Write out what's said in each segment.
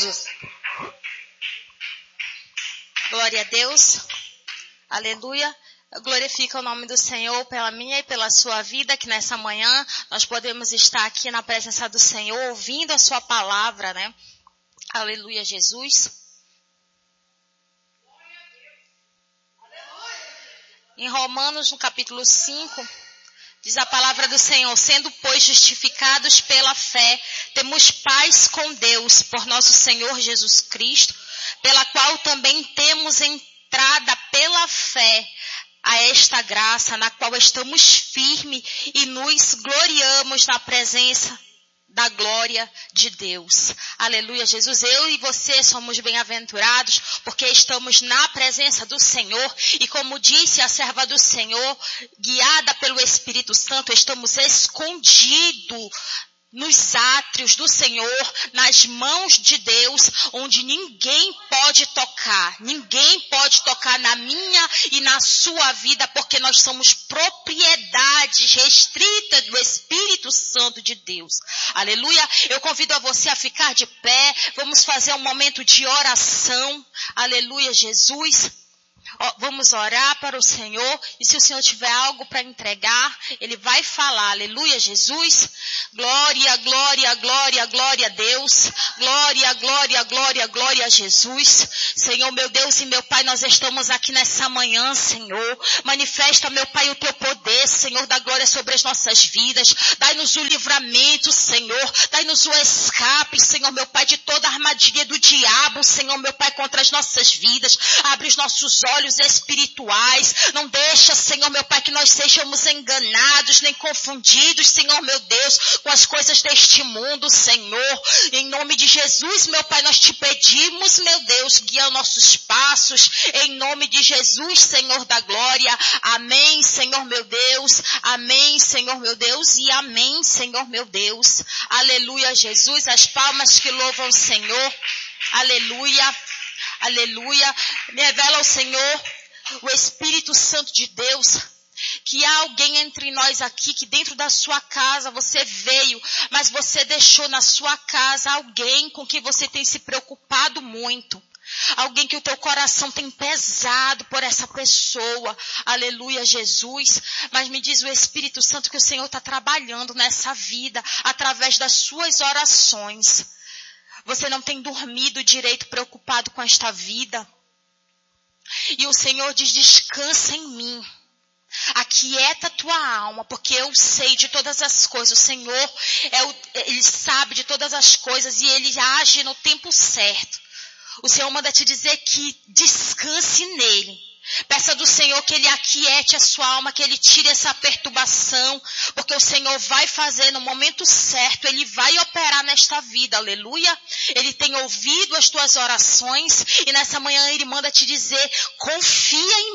Glória a Deus. Aleluia. Glorifica o nome do Senhor pela minha e pela sua vida, que nessa manhã nós podemos estar aqui na presença do Senhor, ouvindo a sua palavra, né? Aleluia, Jesus. Em Romanos, no capítulo 5, diz a palavra do Senhor: sendo, pois, justificados pela fé, temos paz com Deus, por nosso Senhor Jesus Cristo, pela qual também temos entrada pela fé a esta graça, na qual estamos firmes e nos gloriamos na presença da glória de Deus. Aleluia, Jesus. Eu e você somos bem-aventurados porque estamos na presença do Senhor e, como disse a serva do Senhor, guiada pelo Espírito Santo, estamos escondidos nos átrios do Senhor, nas mãos de Deus, onde ninguém pode tocar na minha e na sua vida, porque nós somos propriedades restritas do Espírito Santo de Deus. Aleluia. Eu convido a você a ficar de pé. Vamos fazer um momento de oração. Aleluia, Jesus. Vamos orar para o Senhor, e se o Senhor tiver algo para entregar, Ele vai falar. Aleluia, Jesus. Glória, glória, glória, glória a Deus. Glória, glória, glória, glória a Jesus. Senhor, meu Deus e meu Pai, nós estamos aqui nessa manhã, Senhor. Manifesta, meu Pai, o Teu poder, Senhor, da glória sobre as nossas vidas. Dai-nos o livramento, Senhor. Dai-nos o escape, Senhor, meu Pai, de toda a armadilha do diabo, Senhor, meu Pai, contra as nossas vidas. Abre os nossos olhos espirituais. Não deixa, Senhor, meu Pai, que nós sejamos enganados, nem confundidos, Senhor, meu Deus, com as coisas deste mundo, Senhor. Em nome de Jesus, meu Pai, nós te pedimos, meu Deus, guia nossos passos, em nome de Jesus, Senhor da glória. Amém, Senhor, meu Deus. Amém, Senhor, meu Deus, e amém, Senhor, meu Deus. Aleluia, Jesus. As palmas que louvam o Senhor. Aleluia. Aleluia. Me revela o Senhor, o Espírito Santo de Deus, que há alguém entre nós aqui, que dentro da sua casa você veio, mas você deixou na sua casa alguém com quem você tem se preocupado muito. Alguém que o teu coração tem pesado por essa pessoa. Aleluia, Jesus. Mas me diz o Espírito Santo que o Senhor está trabalhando nessa vida, através das suas orações. Você não tem dormido direito, preocupado com esta vida. E o Senhor diz: descansa em mim. Aquieta a tua alma, porque eu sei de todas as coisas. O Senhor, Ele sabe de todas as coisas e Ele age no tempo certo. O Senhor manda te dizer que descanse nele. Peça do Senhor que Ele aquiete a sua alma, que Ele tire essa perturbação, porque o Senhor vai fazer no momento certo, Ele vai operar nesta vida, aleluia. Ele tem ouvido as tuas orações e nessa manhã Ele manda te dizer: confia em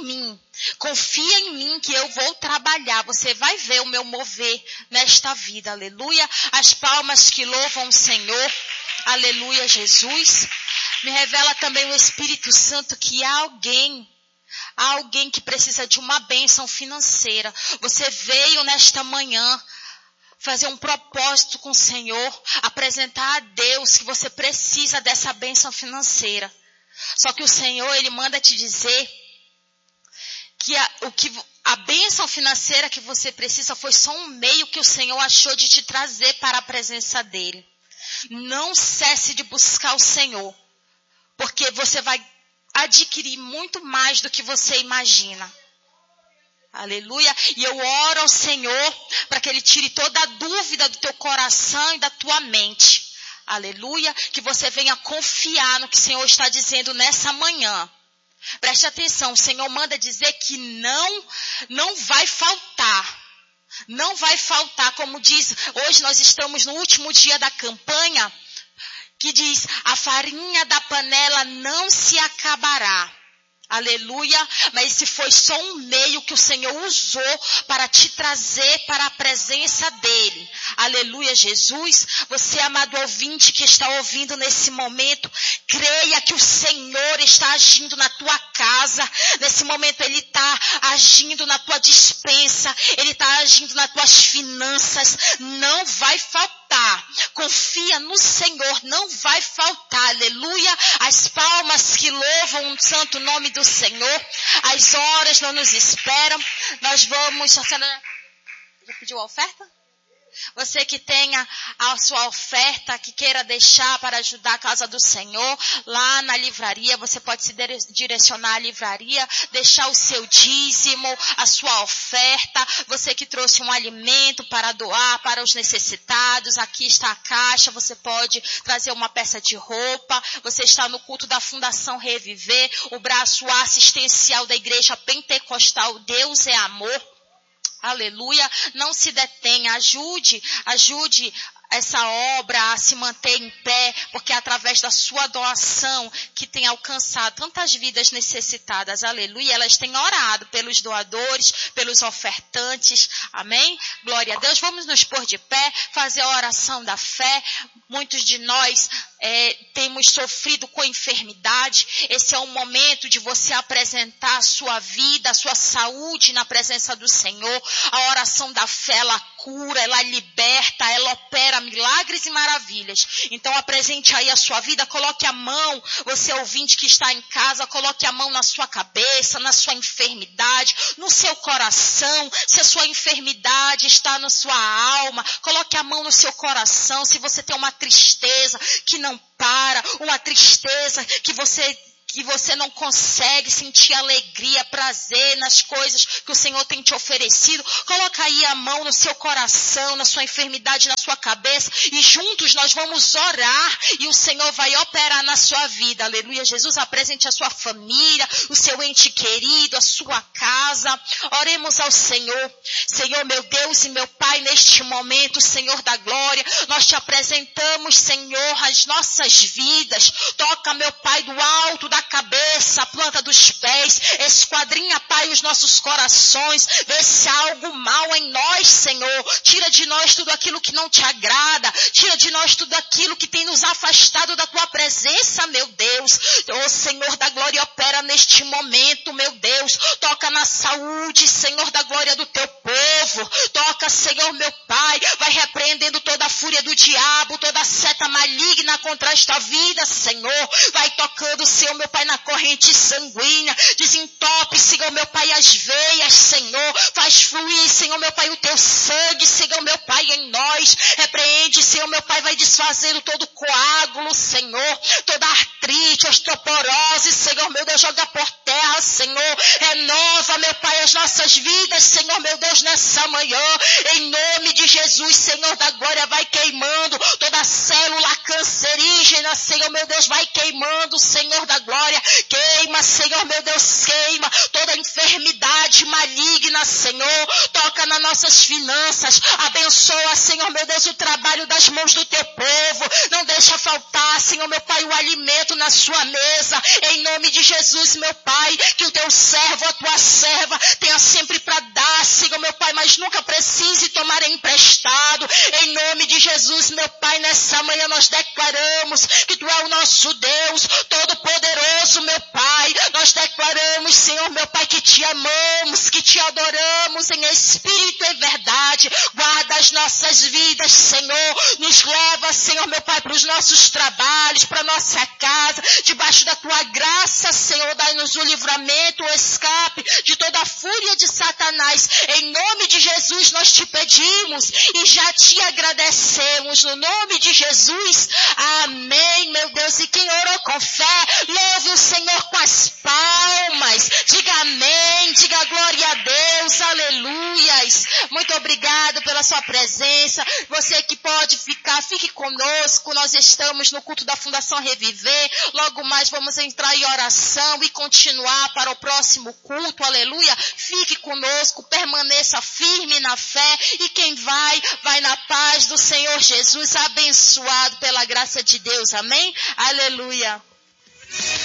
mim que eu vou trabalhar, você vai ver o meu mover nesta vida, aleluia. As palmas que louvam o Senhor, aleluia, Jesus. Me revela também o Espírito Santo que há alguém que precisa de uma bênção financeira. Você veio nesta manhã fazer um propósito com o Senhor, apresentar a Deus que você precisa dessa bênção financeira. Só que o Senhor, Ele manda te dizer que a bênção financeira que você precisa foi só um meio que o Senhor achou de te trazer para a presença dEle. Não cesse de buscar o Senhor, porque você vai adquirir muito mais do que você imagina. Aleluia. E eu oro ao Senhor para que Ele tire toda a dúvida do teu coração e da tua mente. Aleluia. Que você venha confiar no que o Senhor está dizendo nessa manhã. Preste atenção. O Senhor manda dizer que não vai faltar. Não vai faltar. Como diz, hoje nós estamos no último dia da campanha, que diz: a farinha da panela não se acabará. Aleluia. Mas esse foi só um meio que o Senhor usou para te trazer para a presença dEle. Aleluia, Jesus. Você, amado ouvinte que está ouvindo nesse momento, Creia que o Senhor está agindo na tua casa. Nesse momento Ele está agindo na tua despensa. Ele está agindo nas tuas finanças. Não vai faltar. Confia no Senhor, não vai faltar. Aleluia. As palmas que louvam o santo nome do Senhor. As horas não nos esperam. Nós vamos... A senhora já pediu a oferta? Você que tenha a sua oferta, que queira deixar para ajudar a casa do Senhor, lá na livraria, você pode se direcionar à livraria, deixar o seu dízimo, a sua oferta. Você que trouxe um alimento para doar para os necessitados, aqui está a caixa, você pode trazer uma peça de roupa. Você está no culto da Fundação Reviver, o braço assistencial da Igreja Pentecostal Deus é Amor. Aleluia, não se detenha, ajude essa obra a se manter em pé, porque é através da sua doação que tem alcançado tantas vidas necessitadas, aleluia. Elas têm orado pelos doadores, pelos ofertantes, amém? Glória a Deus. Vamos nos pôr de pé, fazer a oração da fé. Muitos de nós temos sofrido com enfermidade. Esse é o momento de você apresentar a sua vida, a sua saúde na presença do Senhor. A oração da fé, ela cura, ela liberta, ela opera milagres e maravilhas. Então apresente aí a sua vida, coloque a mão, você ouvinte que está em casa, coloque a mão na sua cabeça, na sua enfermidade, no seu coração. Se a sua enfermidade está na sua alma, coloque a mão no seu coração. Se você tem uma tristeza que não para, uma tristeza que você não consegue sentir alegria, prazer nas coisas que o Senhor tem te oferecido, coloca aí a mão no seu coração, na sua enfermidade, na sua cabeça, e juntos nós vamos orar, e o Senhor vai operar na sua vida, aleluia. Jesus, apresente a sua família, o seu ente querido, a sua casa. Oremos ao Senhor. Senhor, meu Deus e meu Pai, neste momento, Senhor da glória, nós te apresentamos, Senhor, as nossas vidas. Toca, meu Pai, do alto da cabeça, a planta dos pés, esquadrinha, Pai, os nossos corações, vê se há algo mal em nós, Senhor. Tira de nós tudo aquilo que não te agrada, tira de nós tudo aquilo que tem nos afastado da tua presença, meu Deus. Ó Senhor da glória, opera neste momento, meu Deus. Toca na saúde, Senhor da glória, do teu povo. Toca, Senhor, meu Pai, vai repreendendo toda a fúria do diabo, toda a seta maligna contra esta vida, Senhor. Vai tocando, Senhor, meu Pai, na corrente sanguínea. Desentope, Senhor, meu Pai, as veias, Senhor. Faz fluir, Senhor, meu Pai, o teu sangue, Senhor, meu Pai, em nós. Repreende, Senhor, meu Pai, vai desfazendo todo coágulo, Senhor. Toda artrite, osteoporose, Senhor, meu Deus, joga por terra, Senhor. Renova, meu Pai, as nossas vidas, Senhor, meu Deus, nessa manhã. Em nome de Jesus, Senhor da glória, vai queimando toda célula cancerígena, Senhor, meu Deus, vai queimando, Senhor da glória. Queima, Senhor, meu Deus, queima toda enfermidade maligna, Senhor. Toca nas nossas finanças. Abençoa, Senhor, meu Deus, o trabalho das mãos do teu povo. Não deixa faltar, Senhor, meu Pai, o alimento na sua mesa. Em nome de Jesus, meu Pai, que o teu servo, a tua serva, tenha sempre para dar, Senhor, meu Pai, mas nunca precise tomar emprestado. Em nome de Jesus, meu Pai, nessa manhã nós declaramos que tu é o nosso Deus Todo-Poderoso, meu Pai. Nós declaramos, Senhor, meu Pai, que te amamos, que te adoramos em espírito e verdade. Guarda as nossas vidas, Senhor. Nos leva, Senhor, meu Pai, para os nossos trabalhos, para a nossa casa, debaixo da tua graça, Senhor. Dai-nos o livramento, o escape de toda a fúria de Satanás. Em nome de Jesus nós te pedimos e já te agradecemos. No nome de Jesus, amém, meu Deus. E quem orou com fé, louve o Senhor com as palmas. Diga amém, diga glória a Deus, aleluias. Muito obrigado pela sua presença. Você que pode ficar, fique conosco. Nós estamos no culto da Fundação Reviver. Logo mais vamos entrar em oração e continuar para o próximo culto, aleluia. Fique conosco, permaneça firme na fé. E quem vai na paz do Senhor Jesus, abençoado pela graça de Deus, amém? Aleluia.